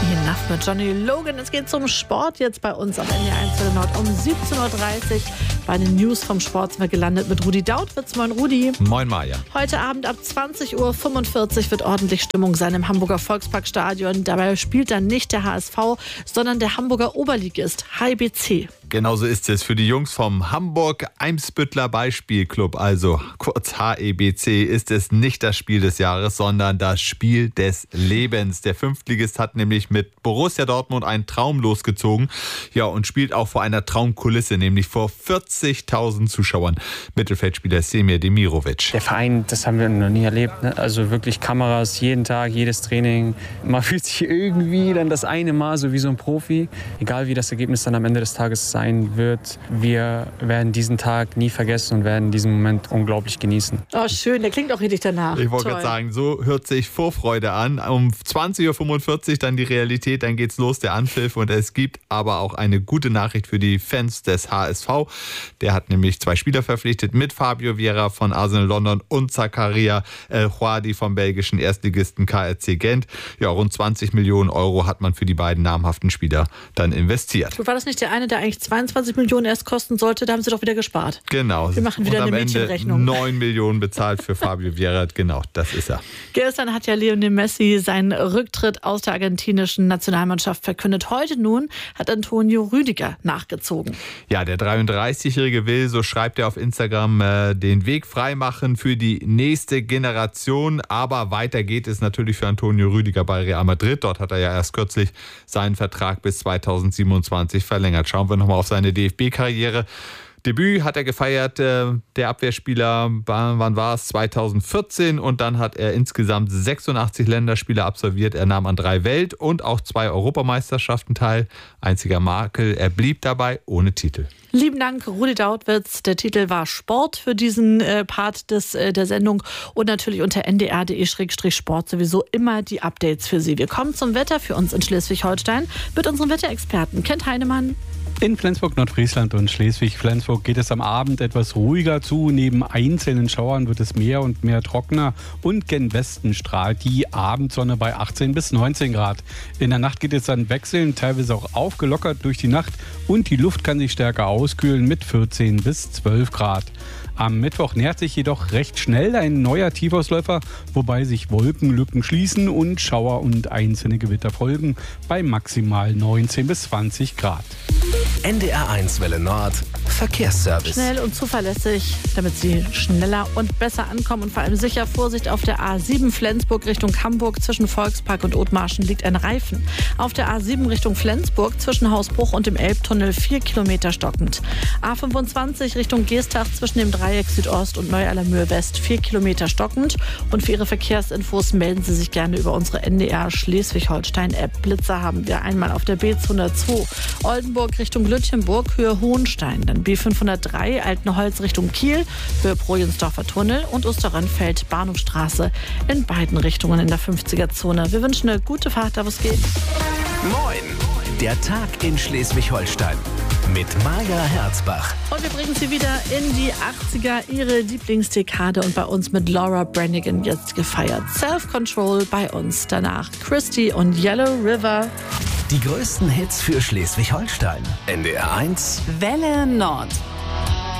Enough mit Johnny Logan. Es geht zum Sport jetzt bei uns auf NDR 1 Nord um 17.30 Uhr. Bei den News vom Sport sind wir gelandet mit Rudi Dautwitz. Moin Rudi. Moin Maja. Heute Abend ab 20.45 Uhr wird ordentlich Stimmung sein im Hamburger Volksparkstadion. Dabei spielt dann nicht der HSV, sondern der Hamburger Oberligist HIBC. Genauso ist es für die Jungs vom Hamburg-Eimsbüttler Beispielclub, also kurz HEBC, ist es nicht das Spiel des Jahres, sondern das Spiel des Lebens. Der Fünftligist hat nämlich mit Borussia Dortmund einen Traum losgezogen, ja, und spielt auch vor einer Traumkulisse, nämlich vor 40.000 Zuschauern. Mittelfeldspieler Semir Demirovic. Der Verein, das haben wir noch nie erlebt, ne? Also wirklich Kameras jeden Tag, jedes Training. Man fühlt sich irgendwie dann das eine Mal so wie so ein Profi. Egal wie das Ergebnis dann am Ende des Tages sein wird, wir werden diesen Tag nie vergessen und werden diesen Moment unglaublich genießen. Oh, schön, der klingt auch richtig danach. Ich wollte gerade sagen, so hört sich Vorfreude an. Um 20.45 Uhr dann die Realität, dann geht's los, der Anpfiff. Und es gibt aber auch eine gute Nachricht für die Fans des HSV. Der hat nämlich 2 Spieler verpflichtet mit Fabio Vieira von Arsenal London und Zakaria El-Houadi vom belgischen Erstligisten KRC Gent. Ja, rund 20 Millionen Euro hat man für die beiden namhaften Spieler dann investiert. War das nicht der eine, der eigentlich 22 Millionen erst kosten sollte? Da haben sie doch wieder gespart. Genau. Wir machen wieder und eine am Mädchenrechnung. Ende 9 Millionen bezahlt für Fabio Vieira. Genau, das ist er. Gestern hat ja Lionel Messi seinen Rücktritt aus der argentinischen Nationalmannschaft verkündet. Heute nun hat Antonio Rüdiger nachgezogen. Ja, der 33-Jährige will, so schreibt er auf Instagram, den Weg freimachen für die nächste Generation. Aber weiter geht es natürlich für Antonio Rüdiger bei Real Madrid. Dort hat er ja erst kürzlich seinen Vertrag bis 2027 verlängert. Schauen wir nochmal auf seine DFB-Karriere. Debüt hat er gefeiert, der Abwehrspieler, wann war es? 2014, und dann hat er insgesamt 86 Länderspiele absolviert. Er nahm an 3 Welt- und auch 2 Europameisterschaften teil. Einziger Makel, er blieb dabei ohne Titel. Lieben Dank, Rudi Dautwitz. Der Titel war Sport für diesen Part der Sendung und natürlich unter ndr.de/sport sowieso immer die Updates für Sie. Wir kommen zum Wetter für uns in Schleswig-Holstein mit unserem Wetterexperten Kent Heinemann. In Flensburg, Nordfriesland und Schleswig-Flensburg geht es am Abend etwas ruhiger zu. Neben einzelnen Schauern wird es mehr und mehr trockener und gen Westen strahlt die Abendsonne bei 18 bis 19 Grad. In der Nacht geht es dann wechselnd, teilweise auch aufgelockert durch die Nacht und die Luft kann sich stärker auskühlen mit 14 bis 12 Grad. Am Mittwoch nähert sich jedoch recht schnell ein neuer Tiefausläufer, wobei sich Wolkenlücken schließen und Schauer und einzelne Gewitter folgen bei maximal 19 bis 20 Grad. NDR 1 Welle Nord Verkehrsservice. Schnell und zuverlässig, damit Sie schneller und besser ankommen und vor allem sicher. Vorsicht, auf der A7 Flensburg Richtung Hamburg zwischen Volkspark und Othmarschen liegt ein Reifen. Auf der A7 Richtung Flensburg zwischen Hausbruch und dem Elbtunnel 4 Kilometer stockend. A25 Richtung Geestach zwischen dem Dreieck Südost und Neu-Allermöhe West 4 Kilometer stockend. Und für Ihre Verkehrsinfos melden Sie sich gerne über unsere NDR Schleswig-Holstein-App. Blitzer haben wir einmal auf der B202 Oldenburg Richtung Lütjenburg, Höhe Hohenstein. Dann B503 Altenholz Richtung Kiel, Höhe Projensdorfer Tunnel und Osterrönfeld Bahnhofstraße in beiden Richtungen in der 50er-Zone. Wir wünschen eine gute Fahrt, da wo es geht. Moin, der Tag in Schleswig-Holstein mit Maja Herzbach. Und wir bringen Sie wieder in die 80er, Ihre Lieblingsdekade, und bei uns mit Laura Branigan jetzt gefeiert. Self-Control bei uns. Danach Christy und Yellow River. Die größten Hits für Schleswig-Holstein. NDR 1 Welle Nord.